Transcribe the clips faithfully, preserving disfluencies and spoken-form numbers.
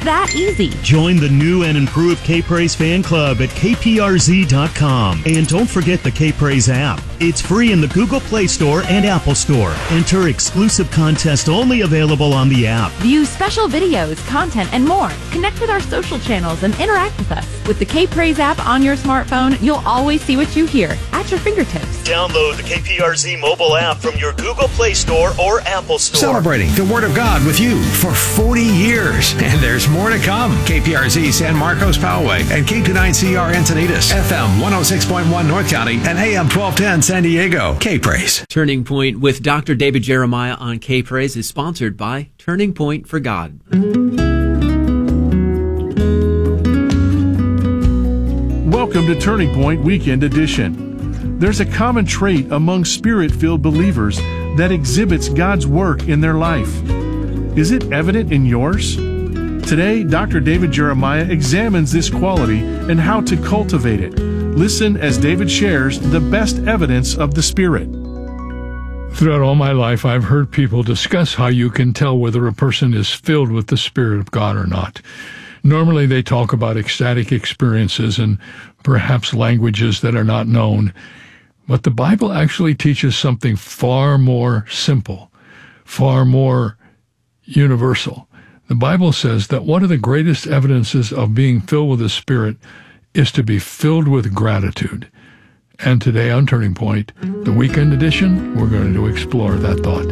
that easy. Join the new and improved K-Praise fan club at K P R Z dot com. And don't forget the K-Praise app. It's free in the Google Play Store and Apple Store. Enter exclusive contest only available on the app. View special videos, content, and more. Connect with our social channels and interact with us. With the K-Praise app on your smartphone, you'll always see what you hear at your fingertips. Download the K P R Z mobile app from your Google Play Store or Apple Store. Celebrating the Word of God with you for forty years. And there's more to come. K P R Z San Marcos Poway and K two nine C R Encinitas, F M one oh six point one North County, and A M twelve ten San Diego. K-Praise. Turning Point with Doctor David Jeremiah on K-Praise is sponsored by Turning Point for God. Welcome to Turning Point Weekend Edition. There's a common trait among Spirit-filled believers that exhibits God's work in their life. Is it evident in yours? Today, Doctor David Jeremiah examines this quality and how to cultivate it. Listen as David shares the best evidence of the Spirit. Throughout all my life, I've heard people discuss how you can tell whether a person is filled with the Spirit of God or not. Normally, they talk about ecstatic experiences and perhaps languages that are not known. But the Bible actually teaches something far more simple, far more universal. The Bible says that one of the greatest evidences of being filled with the Spirit is to be filled with gratitude. And today on Turning Point, the weekend edition, we're going to explore that thought.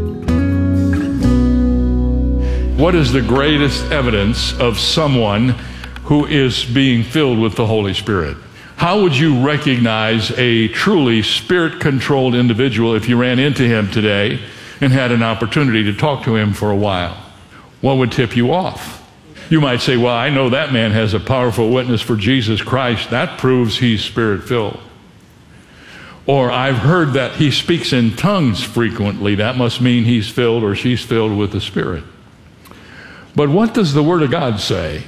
What is the greatest evidence of someone who is being filled with the Holy Spirit? How would you recognize a truly Spirit-controlled individual if you ran into him today and had an opportunity to talk to him for a while? What would tip you off? You might say, well, I know that man has a powerful witness for Jesus Christ. That proves he's Spirit-filled. Or I've heard that he speaks in tongues frequently. That must mean he's filled or she's filled with the Spirit. But what does the Word of God say?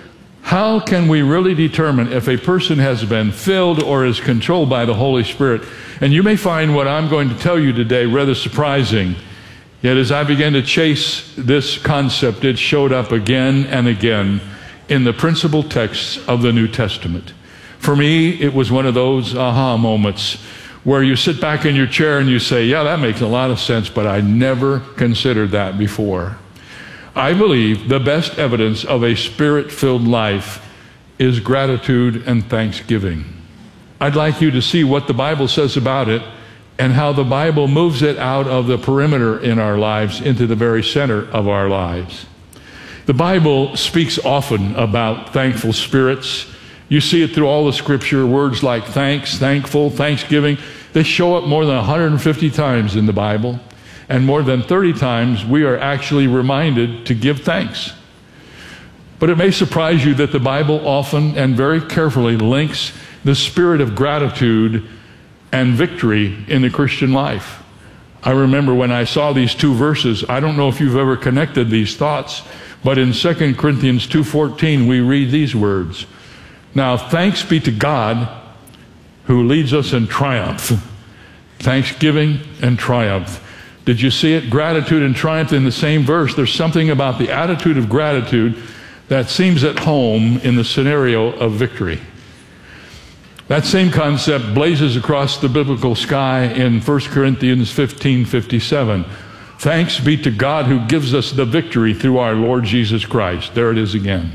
How can we really determine if a person has been filled or is controlled by the Holy Spirit? And you may find what I'm going to tell you today rather surprising. Yet as I began to chase this concept, it showed up again and again in the principal texts of the New Testament. For me, it was one of those aha moments where you sit back in your chair and you say, yeah, that makes a lot of sense, but I never considered that before. I believe the best evidence of a Spirit-filled life is gratitude and thanksgiving. I'd like you to see what the Bible says about it and how the Bible moves it out of the perimeter in our lives into the very center of our lives. The Bible speaks often about thankful spirits. You see it through all the Scripture. Words like thanks, thankful, thanksgiving, they show up more than one hundred fifty times in the Bible. And more than thirty times we are actually reminded to give thanks. But it may surprise you that the Bible often and very carefully links the spirit of gratitude and victory in the Christian life. I remember when I saw these two verses, I don't know if you've ever connected these thoughts, but in Second Corinthians two fourteen we read these words, "Now thanks be to God who leads us in triumph." Thanksgiving and triumph. Did you see it? Gratitude and triumph in the same verse. There's something about the attitude of gratitude that seems at home in the scenario of victory. That same concept blazes across the biblical sky in First Corinthians fifteen fifty-seven. Thanks be to God who gives us the victory through our Lord Jesus Christ. There it is again.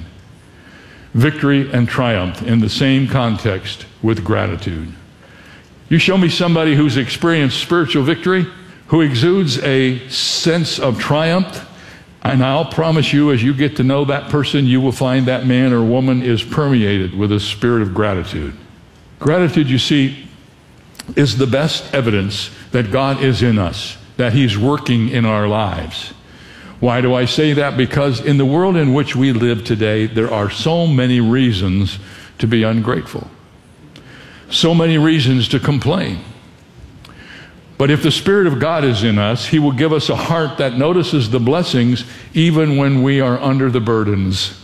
Victory and triumph in the same context with gratitude. You show me somebody who's experienced spiritual victory, who exudes a sense of triumph, and I'll promise you, as you get to know that person, you will find that man or woman is permeated with a spirit of gratitude. Gratitude, you see, is the best evidence that God is in us, that He's working in our lives. Why do I say that? Because in the world in which we live today, there are so many reasons to be ungrateful, so many reasons to complain. But if the Spirit of God is in us, He will give us a heart that notices the blessings even when we are under the burdens.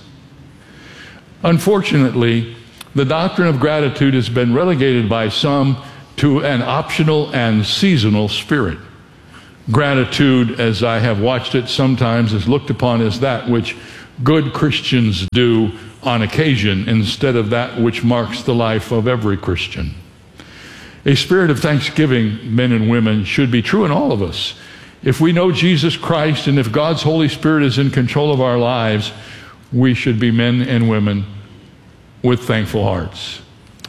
Unfortunately, the doctrine of gratitude has been relegated by some to an optional and seasonal spirit. Gratitude, as I have watched it sometimes, is looked upon as that which good Christians do on occasion instead of that which marks the life of every Christian. A spirit of thanksgiving, men and women, should be true in all of us. If we know Jesus Christ and if God's Holy Spirit is in control of our lives, we should be men and women with thankful hearts.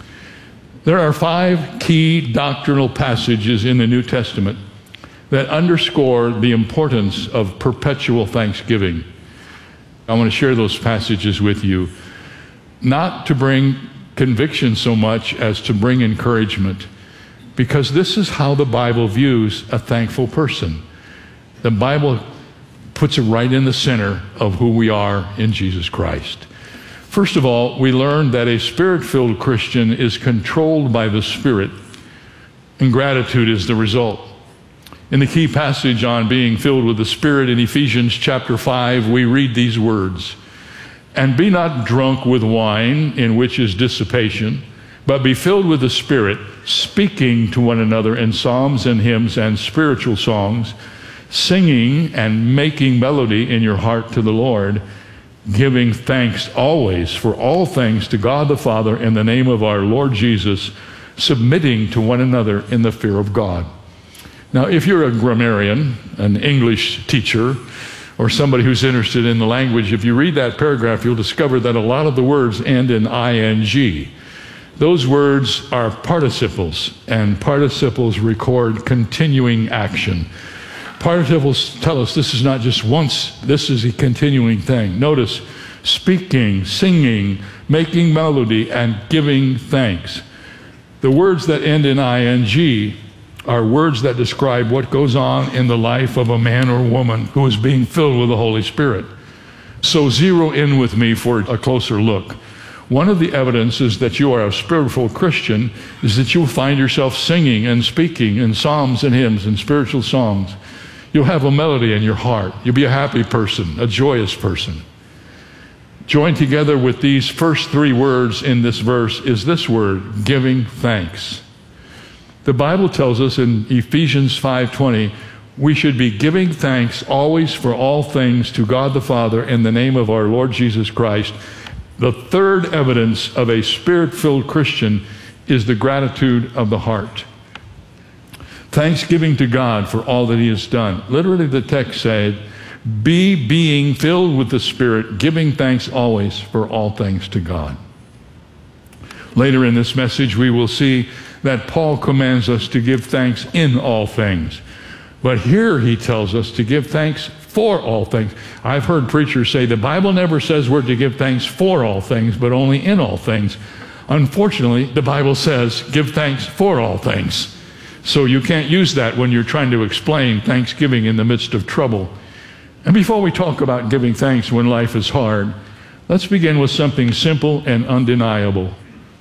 There are five key doctrinal passages in the New Testament that underscore the importance of perpetual thanksgiving. I want to share those passages with you, not to bring conviction so much as to bring encouragement, because this is how the Bible views a thankful person. The Bible puts it right in the center of who we are in Jesus Christ. First of all, we learn that a Spirit-filled Christian is controlled by the Spirit, and gratitude is the result. In the key passage on being filled with the Spirit in Ephesians chapter five, we read these words, "And be not drunk with wine, in which is dissipation, but be filled with the Spirit, speaking to one another in psalms and hymns and spiritual songs, singing and making melody in your heart to the Lord, giving thanks always for all things to God the Father in the name of our Lord Jesus, submitting to one another in the fear of God." Now, if you're a grammarian, an English teacher, or somebody who's interested in the language, if you read that paragraph, you'll discover that a lot of the words end in ing. Those words are participles, and participles record continuing action. Participles tell us this is not just once, this is a continuing thing. Notice, speaking, singing, making melody, and giving thanks. The words that end in ing are words that describe what goes on in the life of a man or woman who is being filled with the Holy Spirit. So zero in with me for a closer look. One of the evidences that you are a spiritual Christian is that you'll find yourself singing and speaking in psalms and hymns and spiritual songs. You'll have a melody in your heart. You'll be a happy person, a joyous person. Joined together with these first three words in this verse is this word, giving thanks. The Bible tells us in Ephesians five twenty, we should be giving thanks always for all things to God the Father in the name of our Lord Jesus Christ. The third evidence of a Spirit-filled Christian is the gratitude of the heart. Thanksgiving to God for all that He has done. Literally, the text said, be being filled with the Spirit, giving thanks always for all things to God. Later in this message, we will see that Paul commands us to give thanks in all things. But here he tells us to give thanks for all things. I've heard preachers say the Bible never says we're to give thanks for all things, but only in all things. Unfortunately, the Bible says give thanks for all things. So you can't use that when you're trying to explain thanksgiving in the midst of trouble. And before we talk about giving thanks when life is hard, let's begin with something simple and undeniable.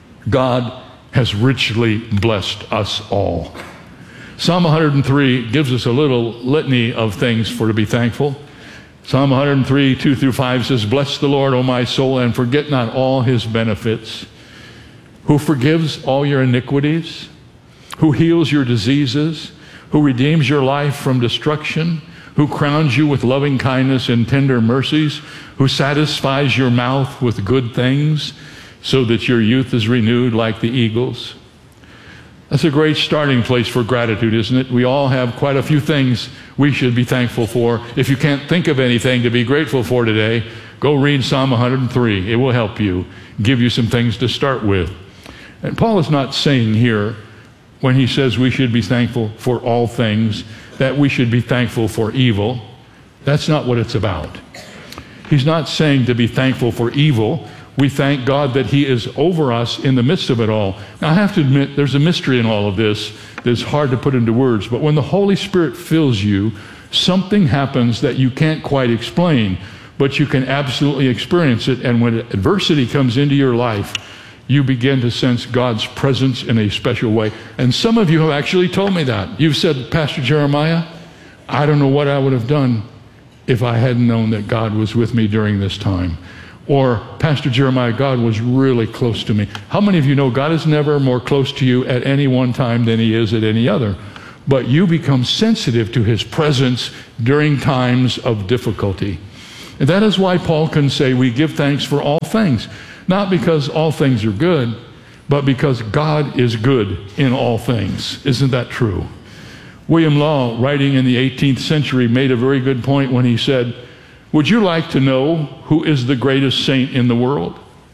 God has richly blessed us all. Psalm one hundred three gives us a little litany of things for to be thankful. Psalm one hundred three, two through five says, bless the Lord, O my soul, and forget not all His benefits, who forgives all your iniquities, who heals your diseases, who redeems your life from destruction, who crowns you with loving kindness and tender mercies, who satisfies your mouth with good things, so that your youth is renewed like the eagles. That's a great starting place for gratitude, isn't it? We all have quite a few things we should be thankful for. If you can't think of anything to be grateful for today, go read Psalm one hundred three. It will help you, give you some things to start with. And Paul is not saying here, when he says we should be thankful for all things, that we should be thankful for evil. That's not what it's about. He's not saying to be thankful for evil. We thank God that He is over us in the midst of it all. Now, I have to admit, there's a mystery in all of this that's hard to put into words. But when the Holy Spirit fills you, something happens that you can't quite explain, but you can absolutely experience it. And when adversity comes into your life, you begin to sense God's presence in a special way. And some of you have actually told me that. You've said, Pastor Jeremiah, I don't know what I would have done if I hadn't known that God was with me during this time. Or, Pastor Jeremiah, God was really close to me. How many of you know God is never more close to you at any one time than He is at any other? But you become sensitive to His presence during times of difficulty. And that is why Paul can say we give thanks for all things. Not because all things are good, but because God is good in all things. Isn't that true? William Law, writing in the eighteenth century, made a very good point when he said, would you like to know who is the greatest saint in the world?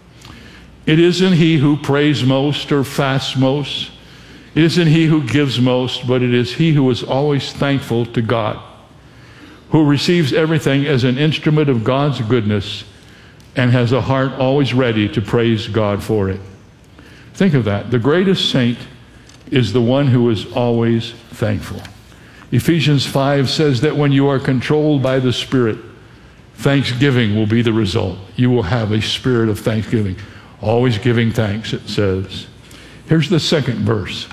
It isn't he who prays most or fasts most. It isn't he who gives most, but it is he who is always thankful to God, who receives everything as an instrument of God's goodness and has a heart always ready to praise God for it. Think of that. The greatest saint is the one who is always thankful. Ephesians five says that when you are controlled by the Spirit, thanksgiving will be the result. You will have a spirit of thanksgiving. Always giving thanks, it says. Here's the second verse.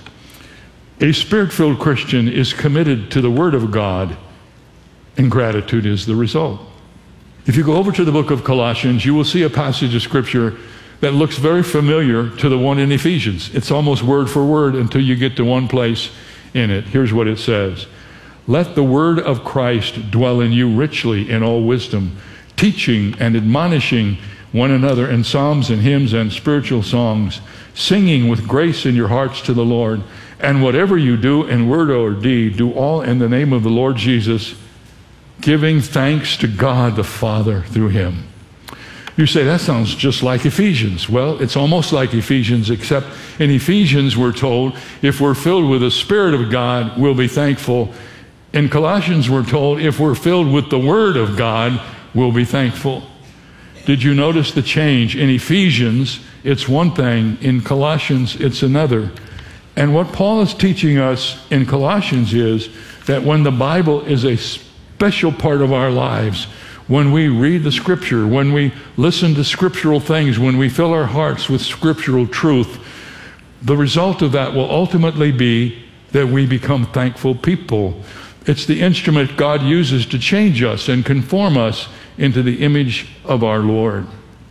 A Spirit-filled Christian is committed to the Word of God, and gratitude is the result. If you go over to the book of Colossians, you will see a passage of Scripture that looks very familiar to the one in Ephesians. It's almost word for word until you get to one place in it. Here's what it says. Let the word of Christ dwell in you richly in all wisdom, teaching and admonishing one another in psalms and hymns and spiritual songs, singing with grace in your hearts to the Lord. And whatever you do in word or deed, do all in the name of the Lord Jesus, giving thanks to God the Father through him. You say, that sounds just like Ephesians. Well, it's almost like Ephesians, except in Ephesians we're told if we're filled with the Spirit of God, we'll be thankful. In Colossians we're told if we're filled with the Word of God, we'll be thankful. Did you notice the change? In Ephesians, it's one thing. In Colossians, it's another. And what Paul is teaching us in Colossians is that when the Bible is a special part of our lives, when we read the Scripture, when we listen to scriptural things, when we fill our hearts with scriptural truth, the result of that will ultimately be that we become thankful people. It's the instrument God uses to change us and conform us into the image of our Lord.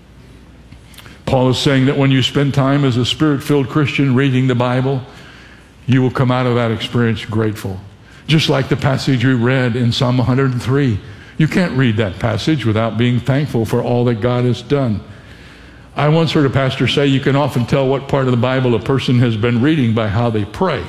Paul is saying that when you spend time as a Spirit-filled Christian reading the Bible, you will come out of that experience grateful. Just like the passage we read in Psalm one hundred three. You can't read that passage without being thankful for all that God has done. I once heard a pastor say you can often tell what part of the Bible a person has been reading by how they pray.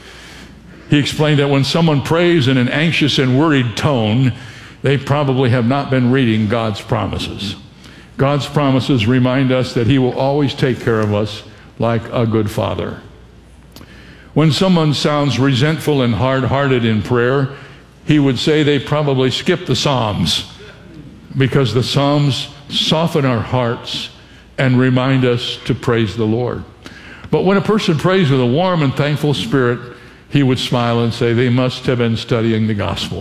He explained that when someone prays in an anxious and worried tone, they probably have not been reading God's promises. God's promises remind us that he will always take care of us like a good father. When someone sounds resentful and hard-hearted in prayer, he would say they probably skip the Psalms, because the Psalms soften our hearts and remind us to praise the Lord. But when a person prays with a warm and thankful spirit, he would smile and say they must have been studying the gospel.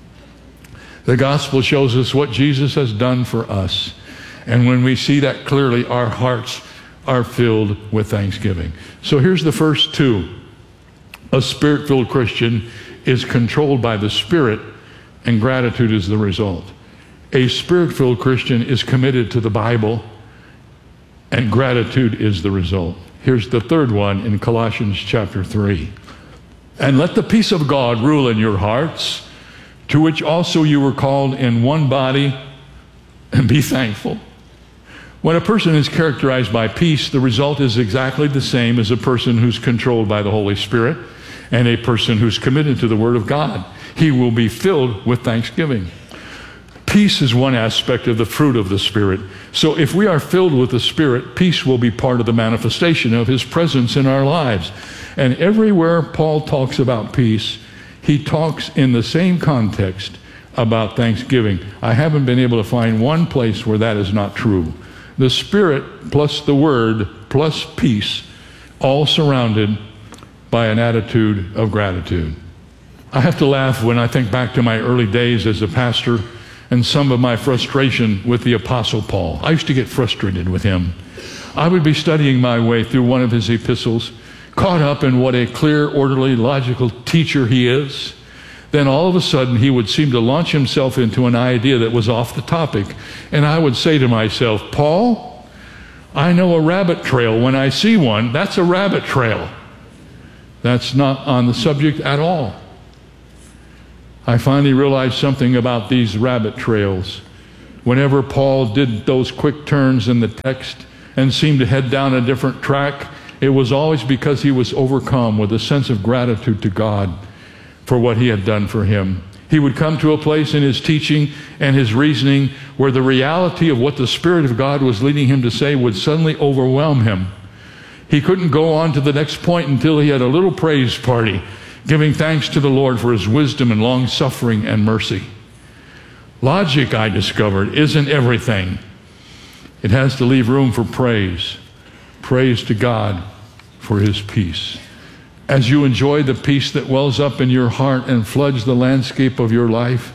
The gospel shows us what Jesus has done for us. And when we see that clearly, our hearts are filled with thanksgiving. So here's the first two. A Spirit-filled Christian is controlled by the Spirit, and gratitude is the result. A Spirit-filled Christian is committed to the Bible, and gratitude is the result. Here's the third one in Colossians chapter three. And let the peace of God rule in your hearts, to which also you were called in one body, and be thankful. When a person is characterized by peace, the result is exactly the same as a person who's controlled by the Holy Spirit and a person who's committed to the Word of God. He will be filled with thanksgiving. Peace is one aspect of the fruit of the Spirit. So if we are filled with the Spirit, peace will be part of the manifestation of His presence in our lives. And everywhere Paul talks about peace, he talks in the same context about thanksgiving. I haven't been able to find one place where that is not true. The Spirit plus the Word plus peace, all surrounded by an attitude of gratitude. I have to laugh when I think back to my early days as a pastor and some of my frustration with the Apostle Paul. I used to get frustrated with him. I would be studying my way through one of his epistles, caught up in what a clear, orderly, logical teacher he is. Then all of a sudden he would seem to launch himself into an idea that was off the topic. And I would say to myself, Paul, I know a rabbit trail. When I see one, that's a rabbit trail. That's not on the subject at all. I finally realized something about these rabbit trails. Whenever Paul did those quick turns in the text and seemed to head down a different track, it was always because he was overcome with a sense of gratitude to God for what he had done for him. He would come to a place in his teaching and his reasoning where the reality of what the Spirit of God was leading him to say would suddenly overwhelm him. He couldn't go on to the next point until he had a little praise party, giving thanks to the Lord for his wisdom and long-suffering and mercy. Logic, I discovered, isn't everything. It has to leave room for praise. Praise to God for his peace. As you enjoy the peace that wells up in your heart and floods the landscape of your life,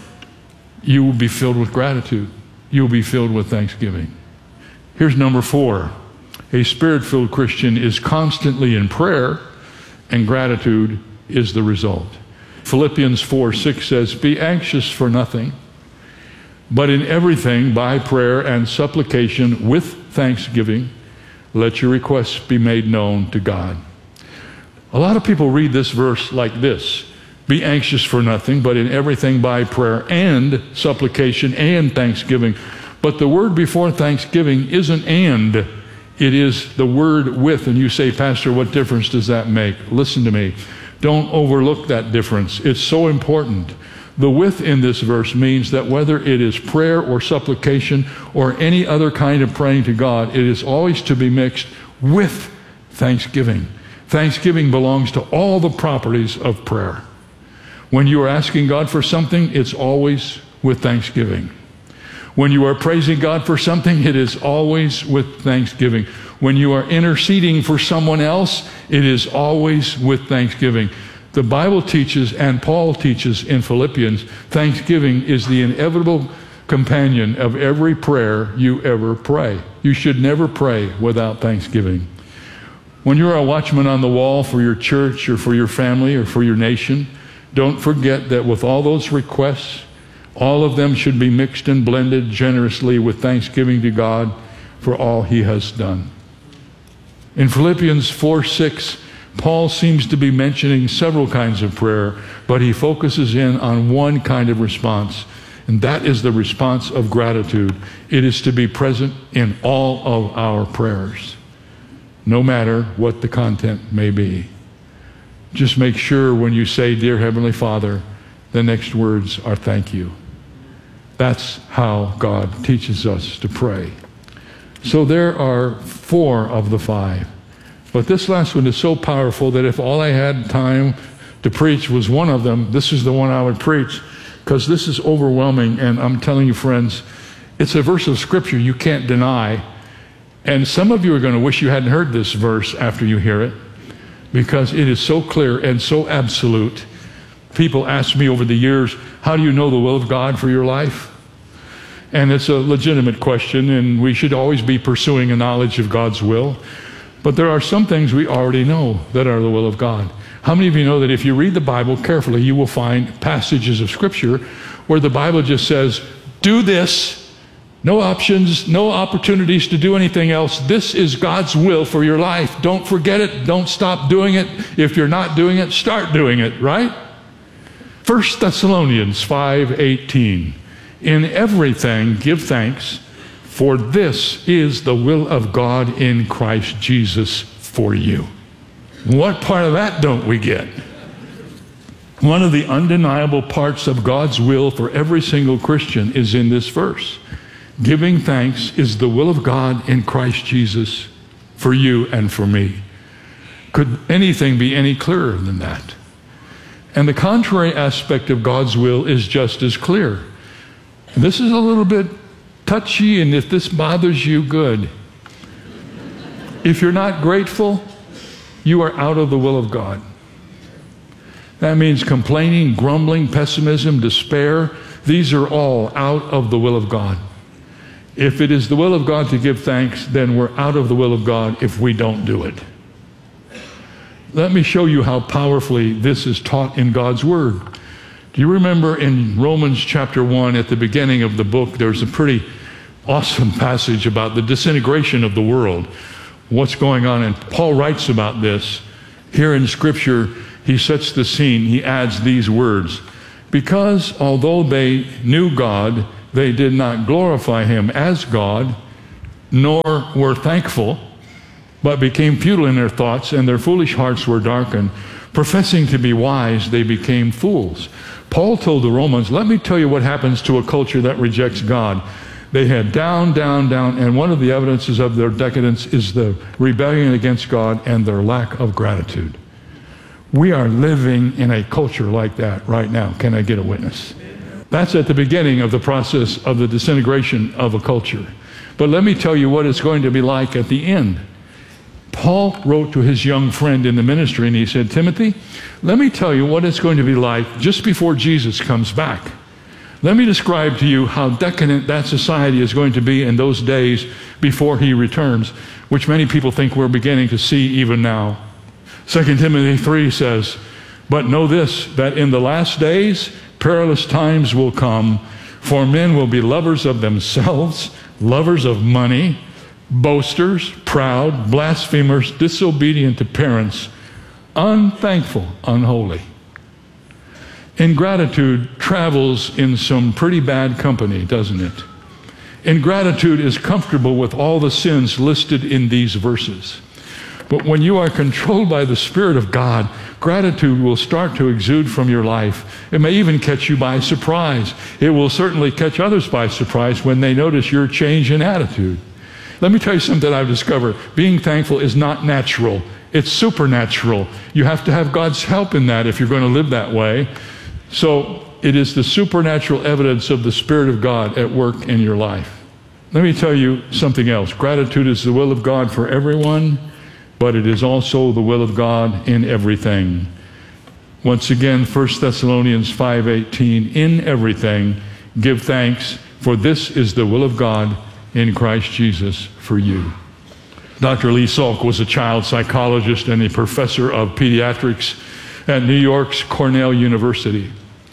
you will be filled with gratitude. You will be filled with thanksgiving. Here's number four. A Spirit-filled Christian is constantly in prayer, and gratitude is the result. Philippians four six says, "Be anxious for nothing, but in everything by prayer and supplication with thanksgiving, let your requests be made known to God." A lot of people read this verse like this: be anxious for nothing, but in everything by prayer and supplication and thanksgiving. But the word before thanksgiving isn't and, it is the word with. And you say, "Pastor, what difference does that make?" Listen to me. Don't overlook that difference. It's so important. The with in this verse means that whether it is prayer or supplication or any other kind of praying to God, it is always to be mixed with thanksgiving. Thanksgiving belongs to all the properties of prayer. When you are asking God for something, it's always with thanksgiving. When you are praising God for something, it is always with thanksgiving. When you are interceding for someone else, it is always with thanksgiving. The Bible teaches, and Paul teaches in Philippians, thanksgiving is the inevitable companion of every prayer you ever pray. You should never pray without thanksgiving. When you're a watchman on the wall for your church or for your family or for your nation, don't forget that with all those requests, all of them should be mixed and blended generously with thanksgiving to God for all he has done. In Philippians four six, Paul seems to be mentioning several kinds of prayer, but he focuses in on one kind of response, and that is the response of gratitude. It is to be present in all of our prayers, no matter what the content may be. Just make sure when you say, "Dear Heavenly Father," the next words are "thank you." That's how God teaches us to pray. So there are four of the five. But this last one is so powerful that if all I had time to preach was one of them, this is the one I would preach, because this is overwhelming. And I'm telling you, friends, it's a verse of Scripture you can't deny. And some of you are going to wish you hadn't heard this verse after you hear it, because it is so clear and so absolute. People ask me over the years, how do you know the will of God for your life? And it's a legitimate question, and we should always be pursuing a knowledge of God's will. But there are some things we already know that are the will of God. How many of you know that if you read the Bible carefully, you will find passages of Scripture where the Bible just says, do this, no options, no opportunities to do anything else. This is God's will for your life. Don't forget it. Don't stop doing it. If you're not doing it, start doing it, right? First Thessalonians five eighteen. In everything give thanks, for this is the will of God in Christ Jesus for you. What part of that don't we get? One of the undeniable parts of God's will for every single Christian is in this verse. Giving thanks is the will of God in Christ Jesus for you and for me. Could anything be any clearer than that? And the contrary aspect of God's will is just as clear. This is a little bit touchy, and if this bothers you, good. If you're not grateful, you are out of the will of God. That means complaining, grumbling, pessimism, despair. These are all out of the will of God. If it is the will of God to give thanks, then we're out of the will of God if we don't do it. Let me show you how powerfully this is taught in God's Word. Do you remember in Romans chapter one, at the beginning of the book, there's a pretty awesome passage about the disintegration of the world, what's going on, and Paul writes about this. Here in Scripture, he sets the scene. He adds these words, because although they knew God, they did not glorify him as God, nor were thankful, but became futile in their thoughts, and their foolish hearts were darkened. Professing to be wise, they became fools. Paul told the Romans, let me tell you what happens to a culture that rejects God. They had down, down, down, and one of the evidences of their decadence is the rebellion against God and their lack of gratitude. We are living in a culture like that right now. Can I get a witness? That's at the beginning of the process of the disintegration of a culture. But let me tell you what it's going to be like at the end. Paul wrote to his young friend in the ministry, and he said, Timothy, let me tell you what it's going to be like just before Jesus comes back. Let me describe to you how decadent that society is going to be in those days before he returns, which many people think we're beginning to see even now. Second Timothy three says, but know this, that in the last days perilous times will come, for men will be lovers of themselves, lovers of money, boasters, proud, blasphemers, disobedient to parents, unthankful, unholy. Ingratitude travels in some pretty bad company, doesn't it? Ingratitude is comfortable with all the sins listed in these verses. But when you are controlled by the Spirit of God, gratitude will start to exude from your life. It may even catch you by surprise. It will certainly catch others by surprise when they notice your change in attitude. Let me tell you something I've discovered. Being thankful is not natural. It's supernatural. You have to have God's help in that if you're going to live that way. So it is the supernatural evidence of the Spirit of God at work in your life. Let me tell you something else. Gratitude is the will of God for everyone, but it is also the will of God in everything. Once again, First Thessalonians five eighteen, in everything give thanks, for this is the will of God in Christ Jesus for you. Doctor Lee Salk was a child psychologist and a professor of pediatrics at New York's Cornell University.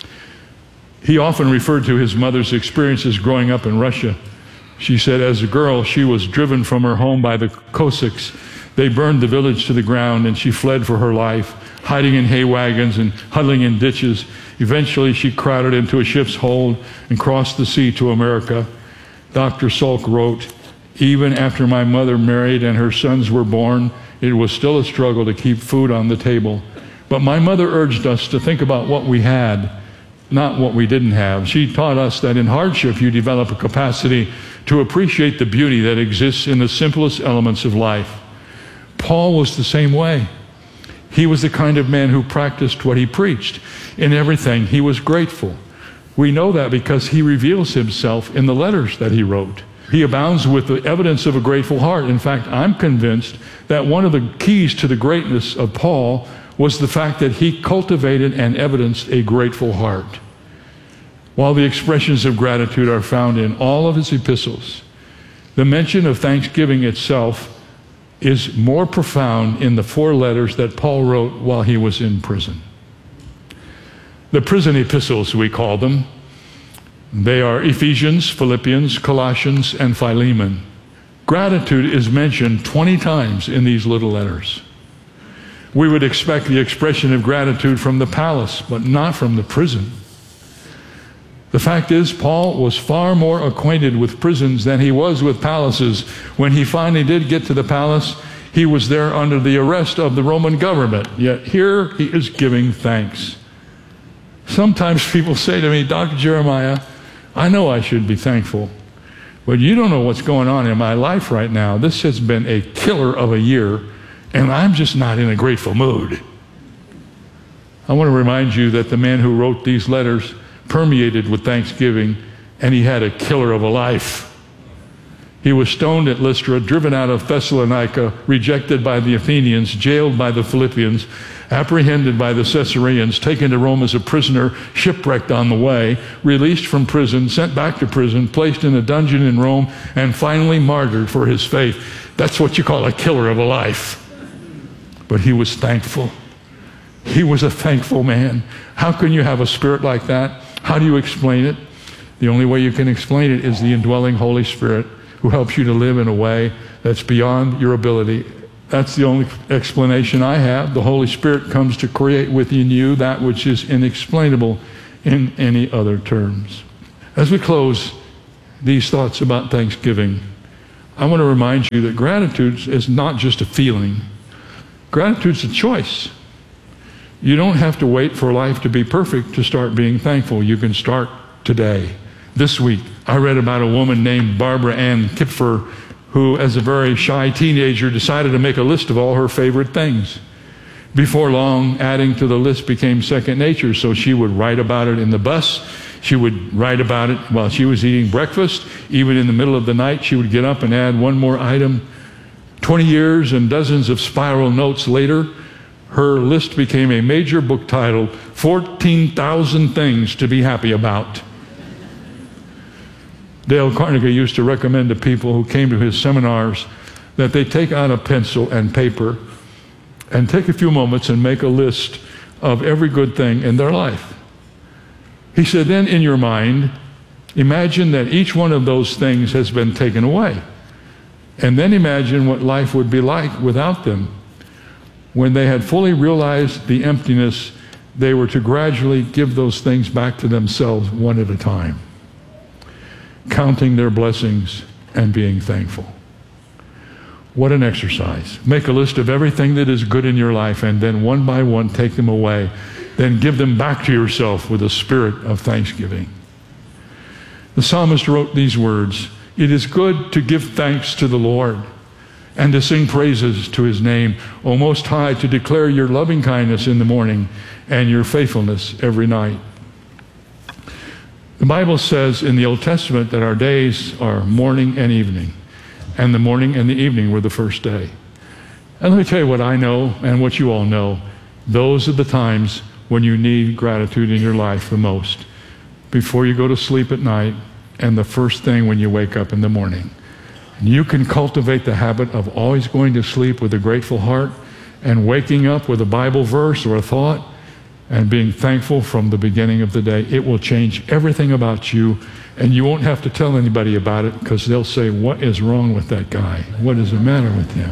He often referred to his mother's experiences growing up in Russia. She said, as a girl, she was driven from her home by the Cossacks. They burned the village to the ground, and she fled for her life, hiding in hay wagons and huddling in ditches. Eventually, she crowded into a ship's hold and crossed the sea to America. Doctor Salk wrote, even after my mother married and her sons were born, it was still a struggle to keep food on the table. But my mother urged us to think about what we had, not what we didn't have. She taught us that in hardship you develop a capacity to appreciate the beauty that exists in the simplest elements of life. Paul was the same way. He was the kind of man who practiced what he preached. In everything, he was grateful. We know that because he reveals himself in the letters that he wrote. He abounds with the evidence of a grateful heart. In fact, I'm convinced that one of the keys to the greatness of Paul was the fact that he cultivated and evidenced a grateful heart. While the expressions of gratitude are found in all of his epistles, the mention of thanksgiving itself is more profound in the four letters that Paul wrote while he was in prison. The prison epistles, we call them. They are Ephesians, Philippians, Colossians, and Philemon. Gratitude is mentioned twenty times in these little letters. We would expect the expression of gratitude from the palace, but not from the prison. The fact is, Paul was far more acquainted with prisons than he was with palaces. When he finally did get to the palace, he was there under the arrest of the Roman government. Yet here he is giving thanks. Sometimes people say to me, Doctor Jeremiah, I know I should be thankful, but you don't know what's going on in my life right now. This has been a killer of a year, and I'm just not in a grateful mood. I want to remind you that the man who wrote these letters permeated with thanksgiving, and he had a killer of a life. He was stoned at Lystra, driven out of Thessalonica, rejected by the Athenians, jailed by the Philippians, apprehended by the Caesareans, taken to Rome as a prisoner, shipwrecked on the way, released from prison, sent back to prison, placed in a dungeon in Rome, and finally martyred for his faith. That's what you call a killer of a life. But he was thankful. He was a thankful man. How can you have a spirit like that? How do you explain it? The only way you can explain it is the indwelling Holy Spirit who helps you to live in a way that's beyond your ability. That's the only explanation I have. The Holy Spirit comes to create within you that which is inexplainable in any other terms. As we close, these thoughts about Thanksgiving, I want to remind you that gratitude is not just a feeling. Gratitude's a choice. You don't have to wait for life to be perfect to start being thankful. You can start today. This week, I read about a woman named Barbara Ann Kipfer who, as a very shy teenager, decided to make a list of all her favorite things. Before long, adding to the list became second nature, so she would write about it in the bus. She would write about it while she was eating breakfast. Even in the middle of the night, she would get up and add one more item. Twenty years and dozens of spiral notes later, her list became a major book titled, fourteen thousand Things to Be Happy About. Dale Carnegie used to recommend to people who came to his seminars that they take out a pencil and paper and take a few moments and make a list of every good thing in their life. He said, then in your mind, imagine that each one of those things has been taken away. And then imagine what life would be like without them. When they had fully realized the emptiness, they were to gradually give those things back to themselves one at a time, counting their blessings and being thankful. What an exercise. Make a list of everything that is good in your life and then one by one take them away. Then give them back to yourself with a spirit of thanksgiving. The psalmist wrote these words, "It is good to give thanks to the Lord and to sing praises to his name, O Most High, to declare your loving kindness in the morning and your faithfulness every night." The Bible says in the Old Testament that our days are morning and evening, and the morning and the evening were the first day. And let me tell you what I know and what you all know. Those are the times when you need gratitude in your life the most. Before you go to sleep at night and the first thing when you wake up in the morning. And you can cultivate the habit of always going to sleep with a grateful heart and waking up with a Bible verse or a thought and being thankful from the beginning of the day. It will change everything about you, and you won't have to tell anybody about it because they'll say, what is wrong with that guy? What is the matter with him?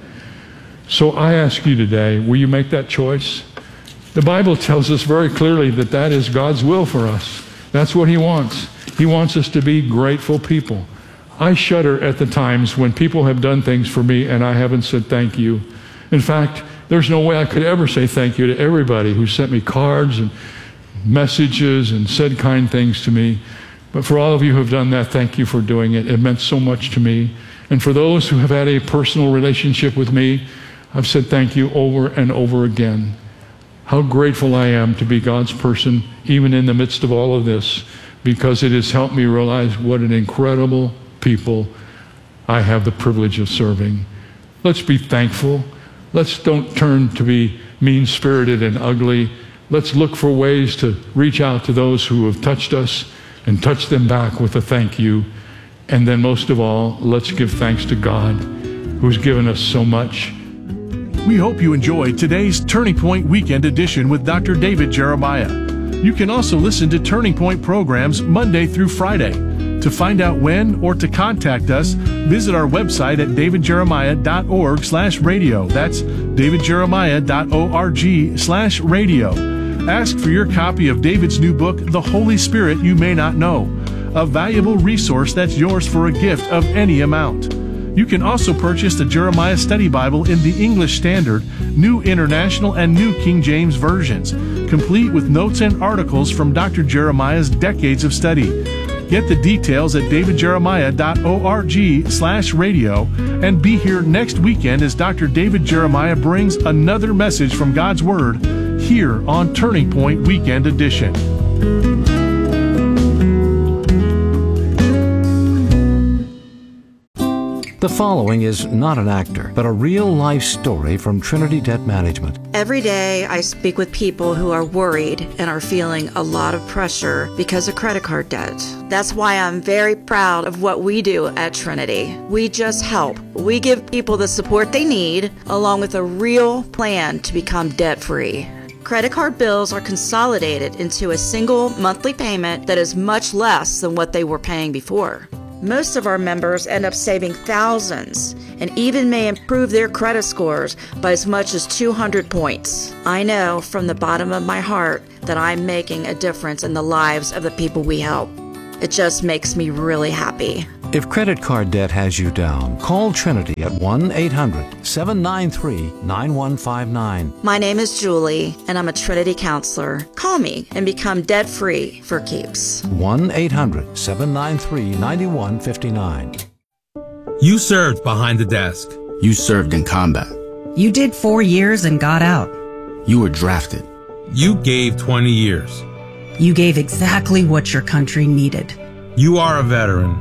So I ask you today, will you make that choice? The Bible tells us very clearly that that is God's will for us. That's what he wants. He wants us to be grateful people. I shudder at the times when people have done things for me and I haven't said thank you. In fact, there's no way I could ever say thank you to everybody who sent me cards and messages and said kind things to me. But for all of you who have done that, thank you for doing it. It meant so much to me. And for those who have had a personal relationship with me, I've said thank you over and over again. How grateful I am to be God's person, even in the midst of all of this, because it has helped me realize what an incredible people I have the privilege of serving. Let's be thankful. Let's don't turn to be mean-spirited and ugly. Let's look for ways to reach out to those who have touched us and touch them back with a thank you. And then most of all, let's give thanks to God who's given us so much. We hope you enjoyed today's Turning Point Weekend Edition with Doctor David Jeremiah. You can also listen to Turning Point programs Monday through Friday. To find out when or to contact us, visit our website at davidjeremiah.org slash radio. That's davidjeremiah.org slash radio. Ask for your copy of David's new book, The Holy Spirit You May Not Know, a valuable resource that's yours for a gift of any amount. You can also purchase the Jeremiah Study Bible in the English Standard, New International, and New King James versions, complete with notes and articles from Doctor Jeremiah's decades of study. Get the details at davidjeremiah.org slash radio and be here next weekend as Doctor David Jeremiah brings another message from God's Word here on Turning Point Weekend Edition. The following is not an actor, but a real-life story from Trinity Debt Management. Every day I speak with people who are worried and are feeling a lot of pressure because of credit card debt. That's why I'm very proud of what we do at Trinity. We just help. We give people the support they need, along with a real plan to become debt-free. Credit card bills are consolidated into a single monthly payment that is much less than what they were paying before. Most of our members end up saving thousands and even may improve their credit scores by as much as two hundred points. I know from the bottom of my heart that I'm making a difference in the lives of the people we help. It just makes me really happy. If credit card debt has you down, call Trinity at one eight hundred seven nine three nine one five nine. My name is Julie, and I'm a Trinity counselor. Call me and become debt-free for keeps. one eight hundred seven nine three nine one five nine. You served behind the desk. You served in combat. You did four years and got out. You were drafted. You gave twenty years. You gave exactly what your country needed. You are a veteran.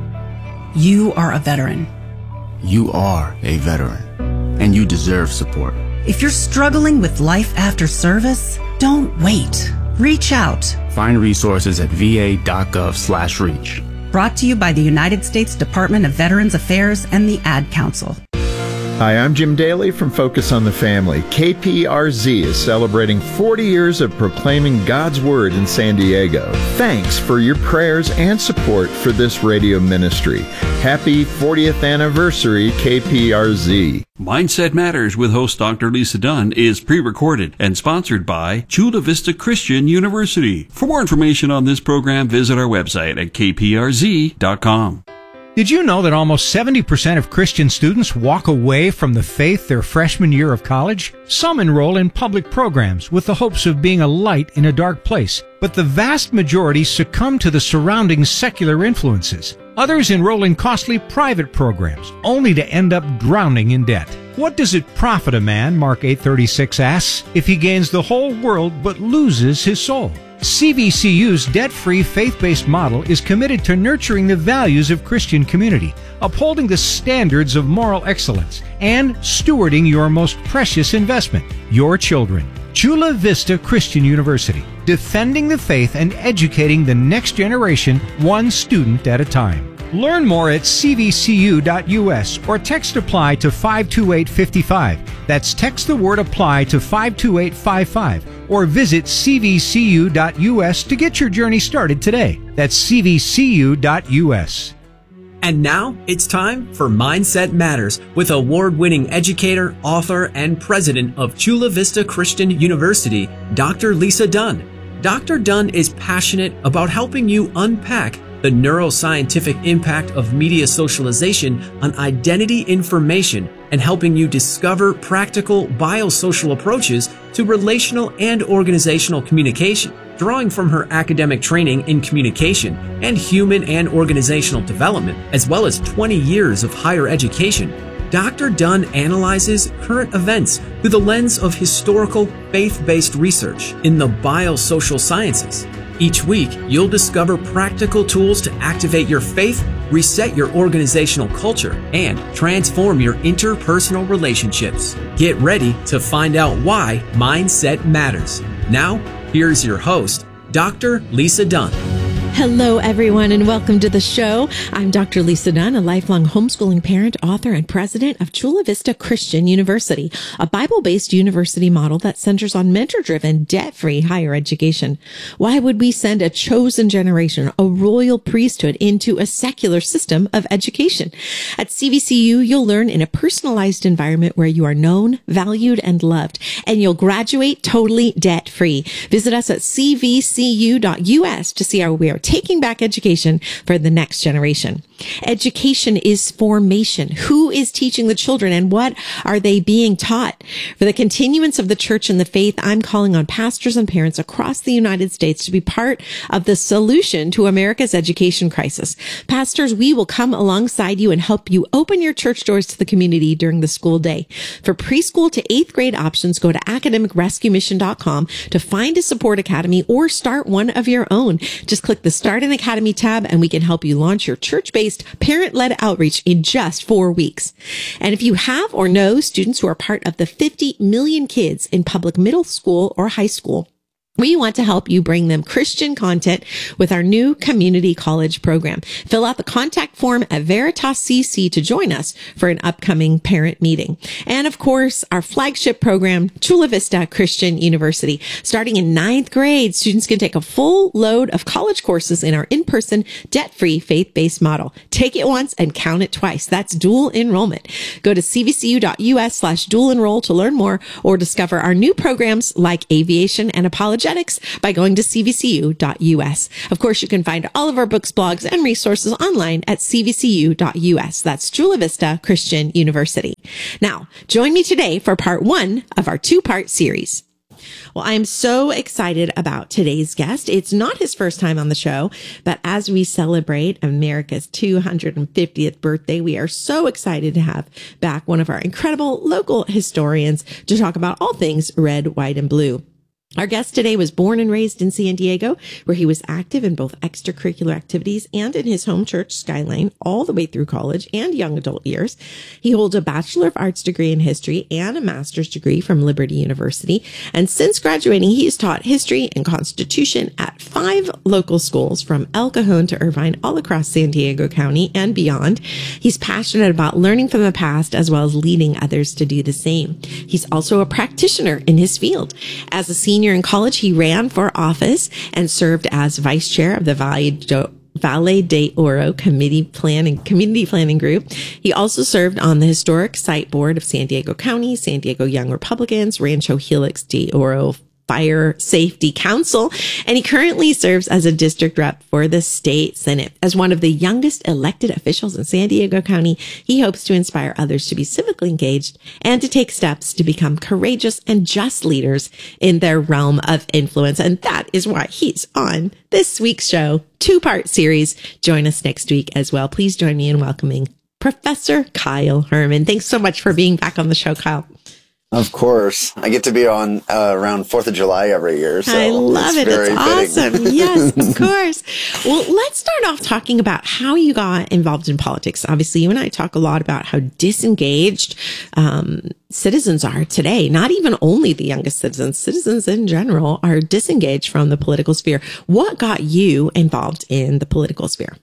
You are a veteran. You are a veteran, and you deserve support. If you're struggling with life after service, don't wait. Reach out. Find resources at va.gov slash reach. Brought to you by the United States Department of Veterans Affairs and the Ad Council. Hi, I'm Jim Daly from Focus on the Family. K P R Z is celebrating forty years of proclaiming God's Word in San Diego. Thanks for your prayers and support for this radio ministry. Happy fortieth anniversary, K P R Z. Mindset Matters with host Doctor Lisa Dunn is pre-recorded and sponsored by Chula Vista Christian University. For more information on this program, visit our website at k p r z dot com. Did you know that almost seventy percent of Christian students walk away from the faith their freshman year of college? Some enroll in public programs with the hopes of being a light in a dark place, but the vast majority succumb to the surrounding secular influences. Others enroll in costly private programs, only to end up drowning in debt. What does it profit a man, Mark eight thirty-six asks, if he gains the whole world but loses his soul? C V C U's debt-free, faith-based model is committed to nurturing the values of Christian community, upholding the standards of moral excellence, and stewarding your most precious investment, your children. Chula Vista Christian University, defending the faith and educating the next generation, one student at a time. Learn more at c v c u dot u s or text APPLY to five two eight five five. That's text the word APPLY to five two eight five five. Or visit c v c u dot u s to get your journey started today. That's c v c u dot u s. And now it's time for Mindset Matters with award-winning educator, author, and president of Chula Vista Christian University, Doctor Lisa Dunn. Doctor Dunn is passionate about helping you unpack the neuroscientific impact of media socialization on identity information and helping you discover practical biosocial approaches to relational and organizational communication. Drawing from her academic training in communication and human and organizational development, as well as twenty years of higher education, Doctor Dunn analyzes current events through the lens of historical, faith-based research in the biosocial sciences. Each week, you'll discover practical tools to activate your faith, reset your organizational culture, and transform your interpersonal relationships. Get ready to find out why mindset matters. Now, here's your host, Doctor Lisa Dunn. Hello, everyone, and welcome to the show. I'm Doctor Lisa Dunn, a lifelong homeschooling parent, author, and president of Chula Vista Christian University, a Bible-based university model that centers on mentor-driven, debt-free higher education. Why would we send a chosen generation, a royal priesthood, into a secular system of education? At C V C U, you'll learn in a personalized environment where you are known, valued, and loved, and you'll graduate totally debt-free. Visit us at c v c u dot u s to see how we are taking back education for the next generation. Education is formation. Who is teaching the children and what are they being taught? For the continuance of the church and the faith, I'm calling on pastors and parents across the United States to be part of the solution to America's education crisis. Pastors, we will come alongside you and help you open your church doors to the community during the school day. For preschool to eighth grade options, go to academic rescue mission dot com to find a support academy or start one of your own. Just click the Start an Academy tab and we can help you launch your church-based parent-led outreach in just four weeks. And if you have or know students who are part of the fifty million kids in public middle school or high school, we want to help you bring them Christian content with our new community college program. Fill out the contact form at Veritas C C to join us for an upcoming parent meeting. And of course, our flagship program, Chula Vista Christian University. Starting in ninth grade, students can take a full load of college courses in our in-person, debt-free, faith-based model. Take it once and count it twice. That's dual enrollment. Go to c v c u dot u s slash dual enroll to learn more or discover our new programs like aviation and apologetics apologetics by going to c v c u dot u s. Of course, you can find all of our books, blogs, and resources online at c v c u dot u s. That's Chula Vista Christian University. Now, join me today for part one of our two-part series. Well, I'm so excited about today's guest. It's not his first time on the show, but as we celebrate America's two hundred fiftieth birthday, we are so excited to have back one of our incredible local historians to talk about all things red, white, and blue. Our guest today was born and raised in San Diego, where he was active in both extracurricular activities and in his home church, Skyline, all the way through college and young adult years. He holds a Bachelor of Arts degree in history and a master's degree from Liberty University. And since graduating, he has taught history and Constitution at five local schools from El Cajon to Irvine, all across San Diego County and beyond. He's passionate about learning from the past as well as leading others to do the same. He's also a practitioner in his field. As a senior in college, he ran for office and served as vice chair of the Valle de, Valle de Oro Committee Planning Community Planning Group. He also served on the Historic Site Board of San Diego County, San Diego Young Republicans, Rancho Helix de Oro Fire Safety Council, and he currently serves as a district rep for the state Senate. As one of the youngest elected officials in San Diego County, he hopes to inspire others to be civically engaged and to take steps to become courageous and just leaders in their realm of influence. And that is why he's on this week's show, two-part series. Join us next week as well. Please join me in welcoming Professor Kyle Herman. Thanks so much for being back on the show, Kyle. Of course. I get to be on uh, around fourth of July every year. So I love it. It's awesome. Yes, of course. Well, let's start off talking about how you got involved in politics. Obviously, you and I talk a lot about how disengaged um, citizens are today. Not even only the youngest citizens, citizens in general are disengaged from the political sphere. What got you involved in the political sphere?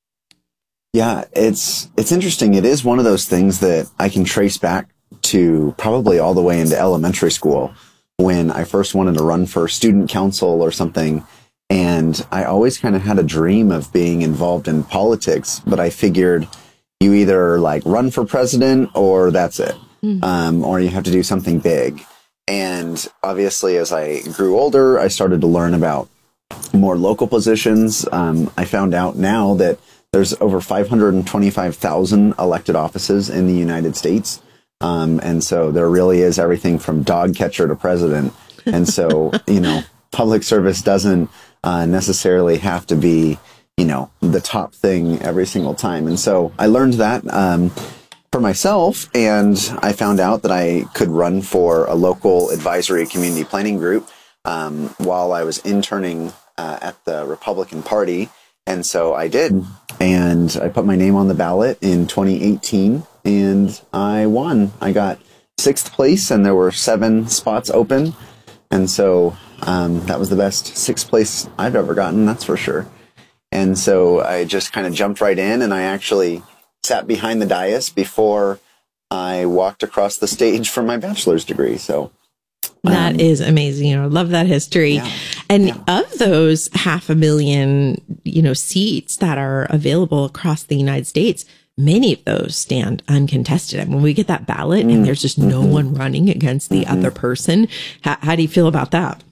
Yeah, it's it's interesting. It is one of those things that I can trace back to probably all the way into elementary school when I first wanted to run for student council or something. And I always kind of had a dream of being involved in politics, but I figured you either like run for president or that's it. Mm. Um, or you have to do something big. And obviously, as I grew older, I started to learn about more local positions. Um, I found out now that there's over five hundred twenty-five thousand elected offices in the United States. Um, and so there really is everything from dog catcher to president. And so, you know, public service doesn't uh, necessarily have to be, you know, the top thing every single time. And so I learned that um, for myself, and I found out that I could run for a local advisory community planning group um, while I was interning uh, at the Republican Party. And so I did. And I put my name on the ballot in twenty eighteen. And I won. I got sixth place, and there were seven spots open. And so um, that was the best sixth place I've ever gotten, that's for sure. And so I just kind of jumped right in, and I actually sat behind the dais before I walked across the stage for my bachelor's degree. So that um, is amazing. I love that history. Yeah, and yeah. Of those half a million, you know, seats that are available across the United States, many of those stand uncontested. I mean, when we get that ballot and there's just no mm-hmm. one running against the mm-hmm. other person, how, how do you feel about that?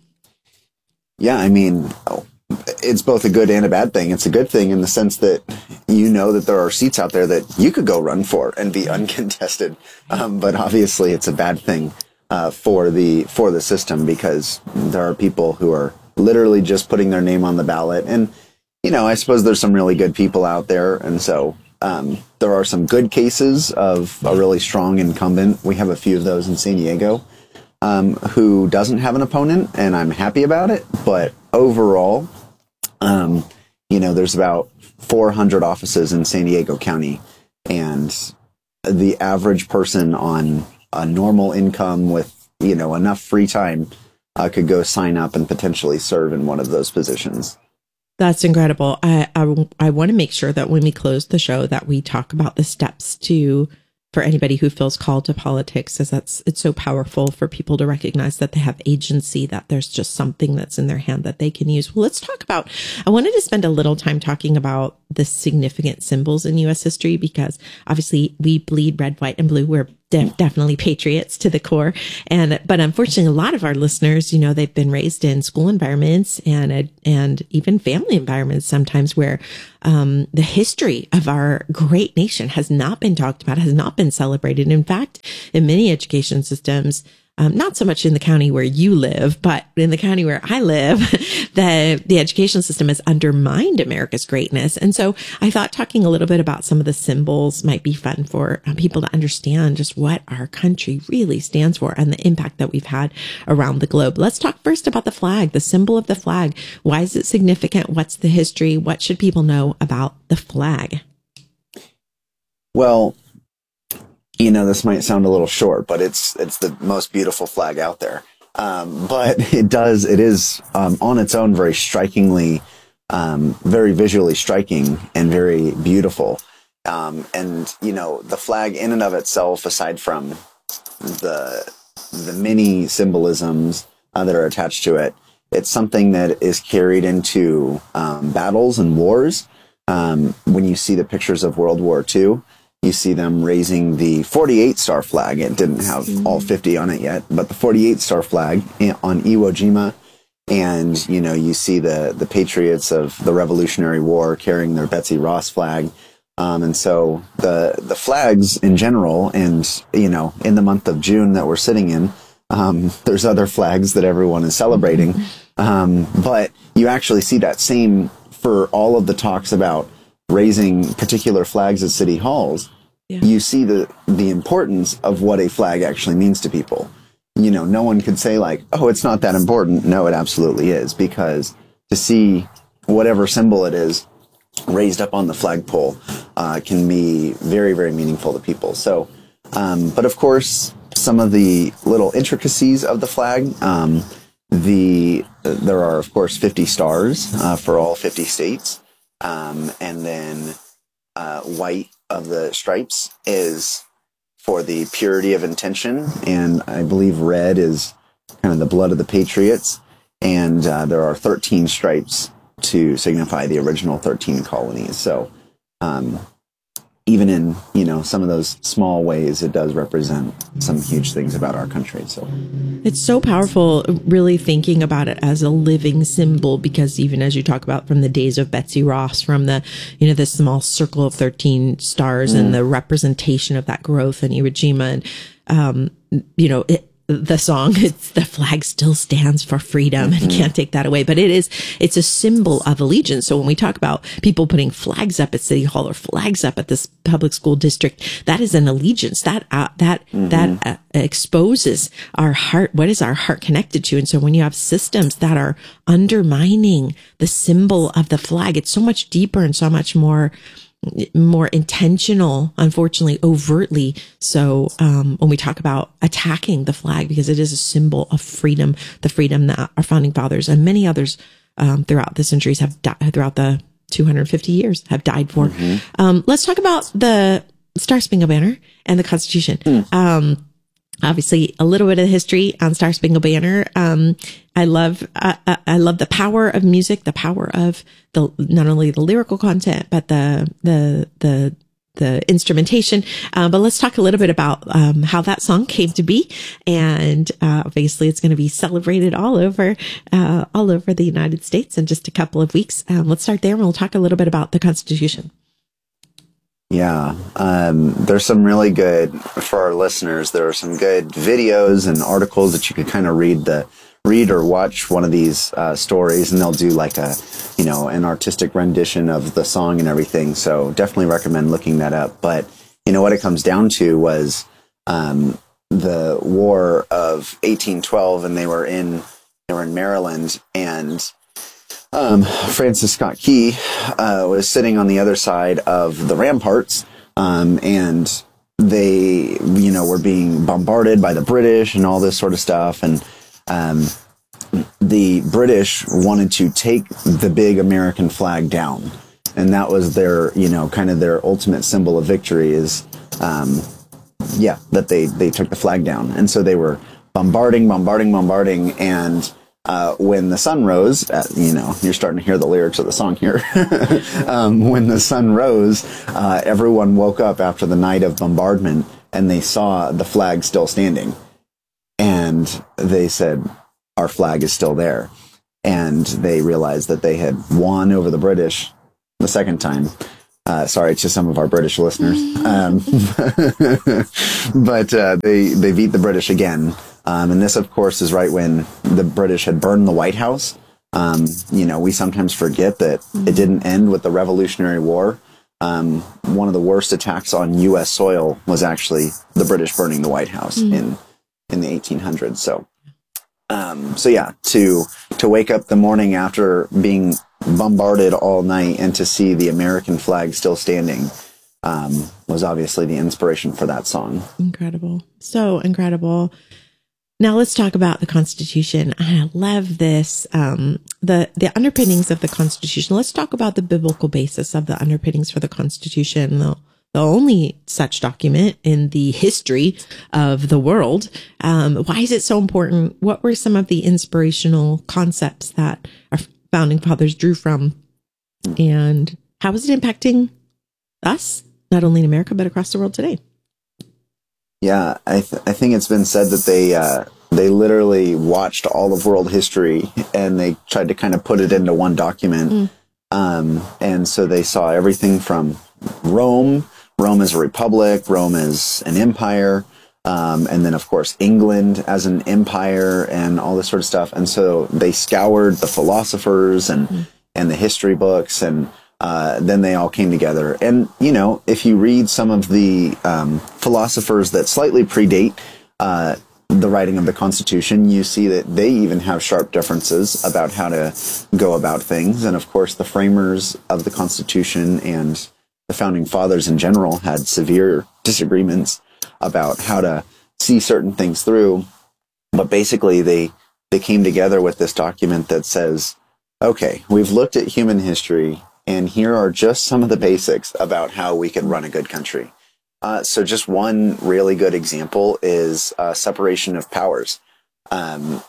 Yeah, I mean, it's both a good and a bad thing. It's a good thing in the sense that you know that there are seats out there that you could go run for and be uncontested. Um, but obviously, it's a bad thing uh, for the for the system because there are people who are literally just putting their name on the ballot. And, you know, I suppose there's some really good people out there. And so Um, there are some good cases of a really strong incumbent. We have a few of those in San Diego um, who doesn't have an opponent, and I'm happy about it. But overall, um, you know, there's about four hundred offices in San Diego County, and the average person on a normal income with, you know, enough free time uh, could go sign up and potentially serve in one of those positions. That's incredible. I, I, I want to make sure that when we close the show that we talk about the steps to, for anybody who feels called to politics, as that's, it's so powerful for people to recognize that they have agency, that there's just something that's in their hand that they can use. Well, let's talk about, I wanted to spend a little time talking about the significant symbols in U S history, because obviously we bleed red, white, and blue. We're def- definitely patriots to the core. And, but unfortunately, a lot of our listeners, you know, they've been raised in school environments and, and even family environments sometimes where, um, the history of our great nation has not been talked about, has not been celebrated. In fact, in many education systems, Um, not so much in the county where you live, but in the county where I live, the, the education system has undermined America's greatness. And so I thought talking a little bit about some of the symbols might be fun for uh, people to understand just what our country really stands for and the impact that we've had around the globe. Let's talk first about the flag, the symbol of the flag. Why is it significant? What's the history? What should people know about the flag? Well, you know, this might sound a little short, but it's it's the most beautiful flag out there. Um, but it does, it is um, on its own very strikingly, um, very visually striking and very beautiful. Um, and, you know, the flag in and of itself, aside from the the many symbolisms uh, that are attached to it, it's something that is carried into um, battles and wars. Um, when you see the pictures of World War Two, you see them raising the forty-eight star flag. It didn't have all fifty on it yet, but the forty-eight star flag on Iwo Jima. And, you know, you see the, the patriots of the Revolutionary War carrying their Betsy Ross flag. Um, and so the, the flags in general, and, you know, in the month of June that we're sitting in, um, there's other flags that everyone is celebrating. Um, but you actually see that same for all of the talks about raising particular flags at city halls. Yeah. You see the, the importance of what a flag actually means to people. You know, no one could say like, oh, it's not that important. No, it absolutely is, because to see whatever symbol it is raised up on the flagpole uh, can be very, very meaningful to people. So, um, but of course, some of the little intricacies of the flag, um, the there are, of course, fifty stars uh, for all fifty states. Um, and then uh, white of the stripes is for the purity of intention, and I believe red is kind of the blood of the patriots, and uh, there are thirteen stripes to signify the original thirteen colonies. So um, even in, you know, some of those small ways, it does represent some huge things about our country. So it's so powerful, really thinking about it as a living symbol, because even as you talk about from the days of Betsy Ross, from the, you know, the small circle of thirteen stars mm. and the representation of that growth in Iwo Jima, and, um, you know, it, the song, it's the flag still stands for freedom, and can't take that away. But it is, it's a symbol of allegiance. So when we talk about people putting flags up at City Hall or flags up at this public school district, that is an allegiance that, uh, that, mm-hmm. that uh, exposes our heart. What is our heart connected to? And so when you have systems that are undermining the symbol of the flag, it's so much deeper and so much more more intentional, unfortunately, overtly. So, um, when we talk about attacking the flag, because it is a symbol of freedom, the freedom that our founding fathers and many others, um, throughout the centuries have died, throughout the two hundred fifty years have died for. Mm-hmm. Um, let's talk about the Star Spangled Banner and the Constitution. Mm. Um, Obviously, a little bit of history on Star Spangled Banner. Um, I love, uh, I love the power of music, the power of the, not only the lyrical content, but the, the, the, the instrumentation. Uh, but let's talk a little bit about, um, how that song came to be. And, uh, obviously it's going to be celebrated all over, uh, all over the United States in just a couple of weeks. Um, let's start there and we'll talk a little bit about the Constitution. Yeah, um, there's some really good, for our listeners, there are some good videos and articles that you could kind of read the, read or watch one of these uh, stories, and they'll do like a, you know, an artistic rendition of the song and everything. So definitely recommend looking that up. But, you know, what it comes down to was um, the War of eighteen twelve, and they were in, they were in Maryland, and Um, Francis Scott Key, uh, was sitting on the other side of the ramparts, um, and they, you know, were being bombarded by the British and all this sort of stuff. And, um, the British wanted to take the big American flag down. And that was their, you know, kind of their ultimate symbol of victory is, um, yeah, that they, they took the flag down. And so they were bombarding, bombarding, bombarding, and Uh, when the sun rose, uh, you know, you're starting to hear the lyrics of the song here. um, when the sun rose, uh, everyone woke up after the night of bombardment, and they saw the flag still standing. And they said, our flag is still there. And they realized that they had won over the British the second time. Uh, sorry to some of our British listeners. Um, but uh, they, they beat the British again. Um, and this, of course, is right when the British had burned the White House. Um, you know, we sometimes forget that it didn't end with the Revolutionary War. Um, one of the worst attacks on U S soil was actually the British burning the White House mm. in in the eighteen hundreds. So, um, so yeah, to to wake up the morning after being bombarded all night and to see the American flag still standing um, was obviously the inspiration for that song. Incredible, so incredible. Now let's talk about the Constitution. I love this, um, the, the underpinnings of the Constitution. Let's talk about the biblical basis of the underpinnings for the Constitution, the, the only such document in the history of the world. Um, why is it so important? What were some of the inspirational concepts that our founding fathers drew from? And how is it impacting us, not only in America, but across the world today? Yeah, I th- I think it's been said that they uh, they literally watched all of world history and they tried to kind of put it into one document. Mm. Um, and so they saw everything from Rome. Rome is a republic. Rome is an empire. Um, and then, of course, England as an empire and all this sort of stuff. And so they scoured the philosophers and, mm. and the history books, and Uh, then they all came together. And, you know, if you read some of the um, philosophers that slightly predate uh, the writing of the Constitution, you see that they even have sharp differences about how to go about things. And, of course, the framers of the Constitution and the founding fathers in general had severe disagreements about how to see certain things through. But basically, they, they came together with this document that says, okay, we've looked at human history, and here are just some of the basics about how we can run a good country. Uh, so just one really good example is uh, separation of powers. Um,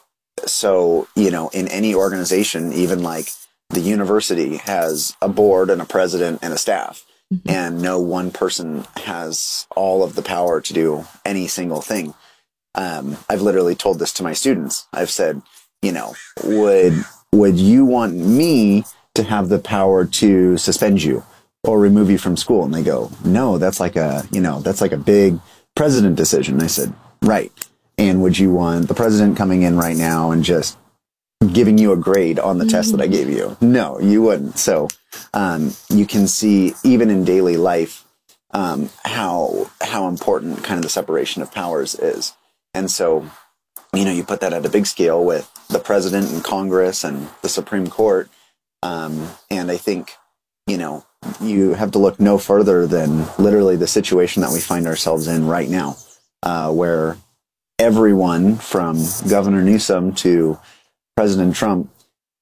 so, you know, in any organization, even like the university has a board and a president and a staff, mm-hmm. and no one person has all of the power to do any single thing. Um, I've literally told this to my students. I've said, you know, would would you want me to have the power to suspend you or remove you from school? And they go, no, that's like a, you know, that's like a big president decision. And I said, right. And would you want the president coming in right now and just giving you a grade on the mm-hmm. test that I gave you? No, you wouldn't. So, um, you can see even in daily life, um, how, how important kind of the separation of powers is. And so, you know, you put that at a big scale with the president and Congress and the Supreme Court. Um, and I think, you know, you have to look no further than literally the situation that we find ourselves in right now, uh, where everyone from Governor Newsom to President Trump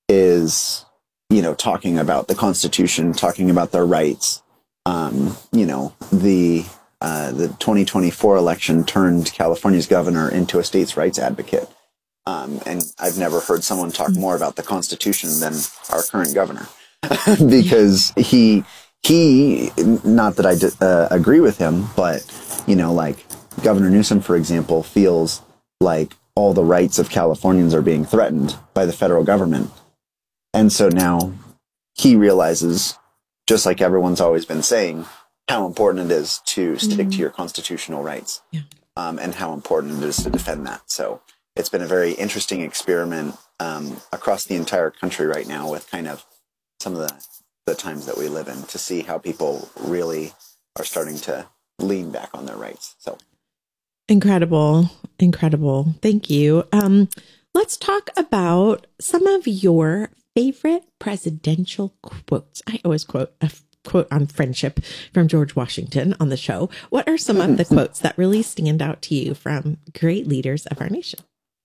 is, you know, talking about the Constitution, talking about their rights. Um, you know, the, uh, the twenty twenty-four election turned California's governor into a states' rights advocate. Um, and I've never heard someone talk more about the Constitution than our current governor, because he, he, not that I d- uh, agree with him, but, you know, like Governor Newsom, for example, feels like all the rights of Californians are being threatened by the federal government. And so now he realizes, just like everyone's always been saying, how important it is to stick mm-hmm. to your constitutional rights, yeah. um, and how important it is to defend that. So it's been a very interesting experiment um, across the entire country right now with kind of some of the, the times that we live in, to see how people really are starting to lean back on their rights. So incredible, incredible. Thank you. Um, let's talk about some of your favorite presidential quotes. I always quote a quote on friendship from George Washington on the show. What are some of the quotes that really stand out to you from great leaders of our nation?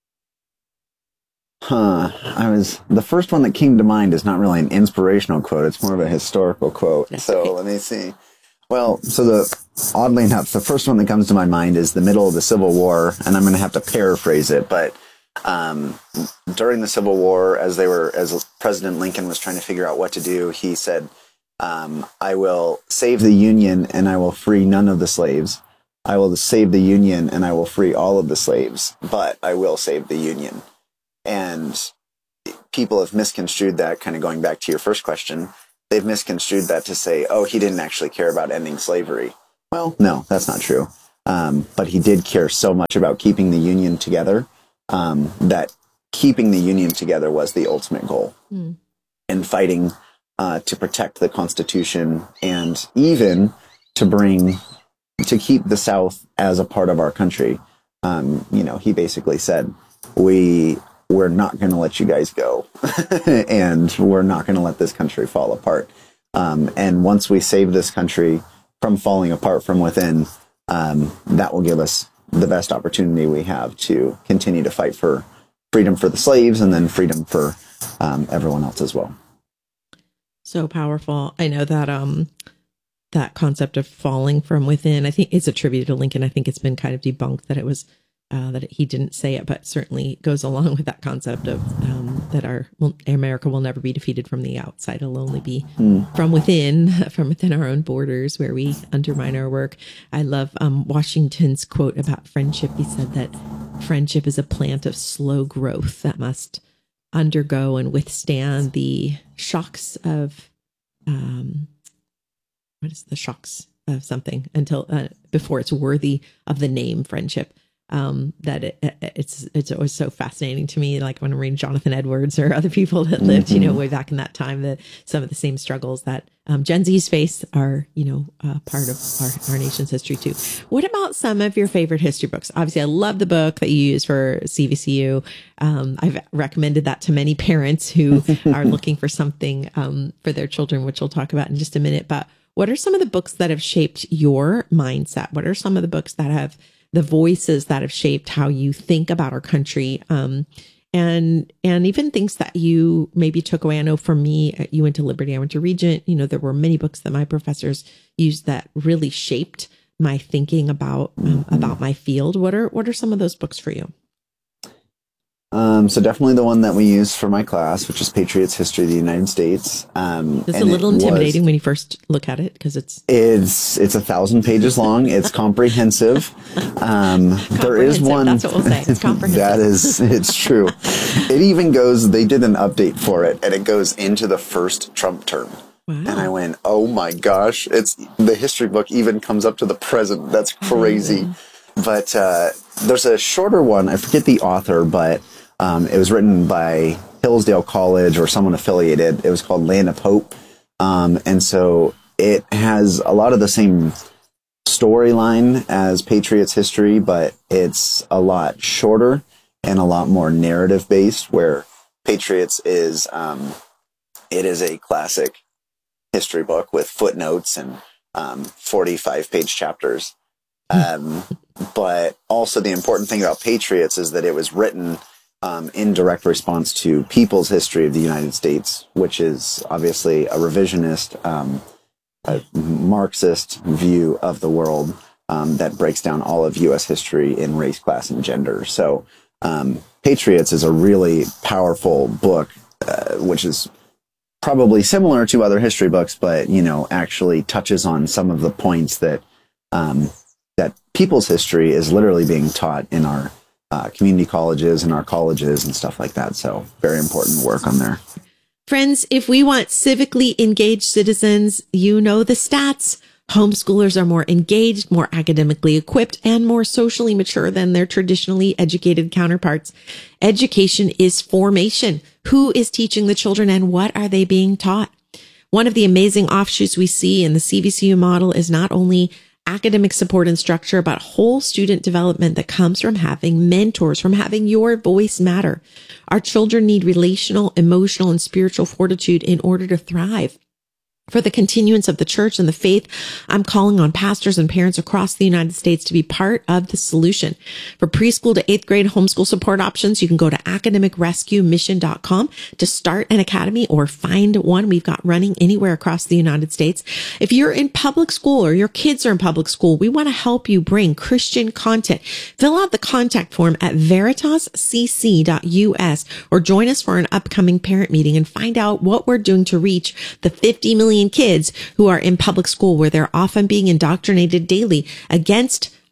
Huh. I was, the first one that came to mind is not really an inspirational quote. It's more of a historical quote. That's so okay. Let me see. Well, so the, oddly enough, the first one that comes to my mind is the middle of the Civil War, and I'm going to have to paraphrase it, but, um, during the Civil War, as they were, as President Lincoln was trying to figure out what to do, he said, um, I will save the Union and I will free none of the slaves. I will save the Union and I will free all of the slaves, but I will save the Union. And people have misconstrued that, kind of going back to your first question. They've misconstrued that to say, oh, he didn't actually care about ending slavery. Well, no, that's not true. Um, but he did care so much about keeping the Union together um, that keeping the Union together was the ultimate goal. Mm. And fighting uh, to protect the Constitution and even to bring, to keep the South as a part of our country. Um, you know, he basically said, we, we're not going to let you guys go and we're not going to let this country fall apart. Um, and once we save this country from falling apart from within, um, that will give us the best opportunity we have to continue to fight for freedom for the slaves and then freedom for um, everyone else as well. So powerful. I know that um, that concept of falling from within, I think it's attributed to Lincoln. I think it's been kind of debunked that it was Uh, that he didn't say it, but certainly goes along with that concept of um, that our well, America will never be defeated from the outside. It'll only be mm. from within, from within our own borders where we undermine our work. I love um, Washington's quote about friendship. He said that friendship is a plant of slow growth that must undergo and withstand the shocks of, um, what is the shocks of something until uh, before it's worthy of the name friendship. Um, that it, it's it's always so fascinating to me, like when I'm reading Jonathan Edwards or other people that lived, mm-hmm. you know, way back in that time, that some of the same struggles that um, Gen Z's face are, you know, uh, part of our, our nation's history too. What about some of your favorite history books? Obviously, I love the book that you use for C V C U. Um, I've recommended that to many parents who are looking for something um, for their children, which we'll talk about in just a minute. But what are some of the books that have shaped your mindset? What are some of the books that have the voices that have shaped how you think about our country, um, and and even things that you maybe took away? I know for me, you went to Liberty, I went to Regent. You know, there were many books that my professors used that really shaped my thinking about um, about my field. What are what are some of those books for you? Um, so definitely the one that we use for my class, which is Patriots History of the United States. Um, it's a little it intimidating was, when you first look at it because it's it's it's a thousand pages long. It's comprehensive. Um, comprehensive. There is one. That's what we'll say. It's comprehensive. That is, it's true. It even goes. They did an update for it, and it goes into the first Trump term. Wow. And I went, oh my gosh! It's the history book even comes up to the present. That's crazy. Mm-hmm. But uh, there's a shorter one. I forget the author, but. Um, it was written by Hillsdale College or someone affiliated. It was called Land of Hope. Um, and so it has a lot of the same storyline as Patriots History, but it's a lot shorter and a lot more narrative based, where Patriots is, um, it is a classic history book with footnotes and um, forty-five page chapters. Um, but also the important thing about Patriots is that it was written Um, in direct response to people's history of the United States, which is obviously a revisionist, um, a Marxist view of the world um, that breaks down all of U S history in race, class, and gender. So um, Patriots is a really powerful book, uh, which is probably similar to other history books, but, you know, actually touches on some of the points that um, that people's history is literally being taught in our Uh, community colleges and our colleges and stuff like that. So very important work on there. Friends, if we want civically engaged citizens, you know the stats. Homeschoolers are more engaged, more academically equipped, and more socially mature than their traditionally educated counterparts. Education is formation. Who is teaching the children and what are they being taught? One of the amazing offshoots we see in the C V C U model is not only academic support and structure, but whole student development that comes from having mentors, from having your voice matter. Our children need relational, emotional, and spiritual fortitude in order to thrive. For the continuance of the church and the faith, I'm calling on pastors and parents across the United States to be part of the solution. For preschool to eighth grade homeschool support options, you can go to academic rescue mission dot com to start an academy or find one we've got running anywhere across the United States. If you're in public school or your kids are in public school, we want to help you bring Christian content. Fill out the contact form at veritas c c dot u s or join us for an upcoming parent meeting and find out what we're doing to reach the fifty million kids who are in public school, where they're often being indoctrinated daily against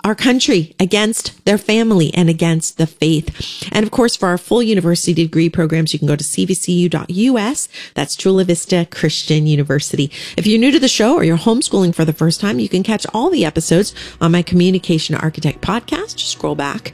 our country, against their family, and against the faith. And of course, for our full university degree programs, you can go to c v c u dot u s. That's Chula Vista Christian University. If you're new to the show or you're homeschooling for the first time, you can catch all the episodes on my Communication Architect podcast. Just scroll back